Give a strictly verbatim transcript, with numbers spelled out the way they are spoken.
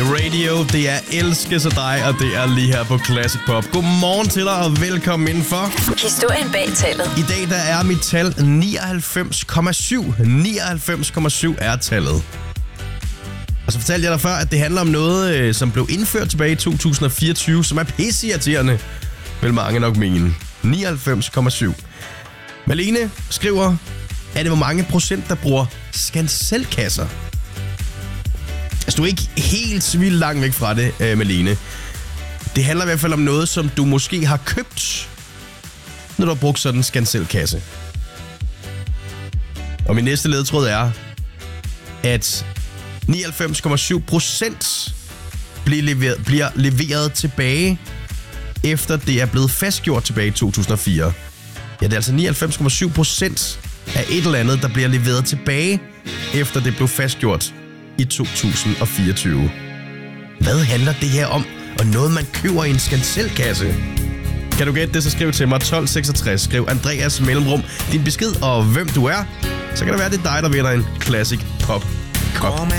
Radio, det er Elske sig dig, og det er lige her på Classic Pop. Godmorgen til dig, og velkommen indenfor. Historien bag tallet. I dag der er mit tal nioghalvfems komma syv. nioghalvfems komma syv er tallet. Og så fortalte jeg dig før, at det handler om noget, som blev indført tilbage i to tusind og fireogtyve, som er pisseirriterende, vil mange nok mene. nioghalvfems komma syv. Malene skriver, er det hvor mange procent, der bruger skanselkasser? Altså, du er ikke helt vildt langt væk fra det, øh, Malene. Det handler i hvert fald om noget, som du måske har købt, når du har brugt sådan en skanselkasse. Og min næste ledtråd er, at nioghalvfems komma syv procent bliver leveret, bliver leveret tilbage, efter det er blevet fastgjort tilbage i to tusind og fire. Ja, det er altså nioghalvfems komma syv procent af et eller andet, der bliver leveret tilbage, efter det blev fastgjort i to tusind og fireogtyve. Hvad handler det her om? Og noget, man køber i en skanselkasse? Kan du gætte det, så skriv til mig tolv seksogtres. Skriv Andreas mellemrum, din besked og hvem du er. Så kan det være, det er dig, der vinder en Classic Pop Cup.